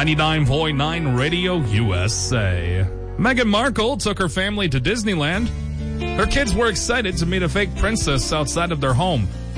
99.9 Radio USA. Meghan Markle took her family to Disneyland. Her kids were excited to meet a fake princess outside of their home.